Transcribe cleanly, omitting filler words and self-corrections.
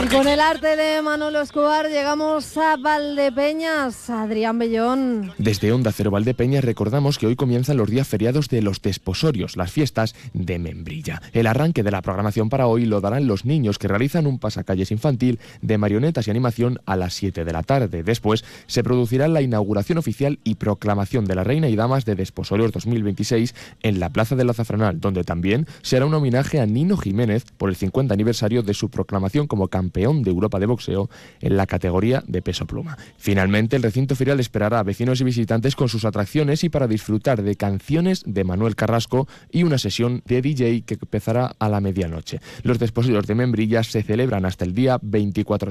Y con el arte de Manolo Escobar llegamos a Valdepeñas. Adrián Bellón. Desde Onda Cero Valdepeñas recordamos que hoy comienzan los días feriados de los desposorios, las fiestas de Membrilla. El arranque de la programación para hoy lo darán los niños, que realizan un pasacalles infantil de marionetas y animación a las 7 de la tarde. Después se producirá la inauguración oficial y proclamación de la Reina y Damas de Desposorios 2026 en la Plaza del Azafranal, donde también será un homenaje a Nino Jiménez por el 50 aniversario de su proclamación como campeón de Europa de boxeo en la categoría de peso pluma. Finalmente, el recinto ferial esperará a vecinos y visitantes con sus atracciones y para disfrutar de canciones de Manuel Carrasco y una sesión de DJ que empezará a la medianoche. Los desposorios de Membrilla se celebran hasta el día 24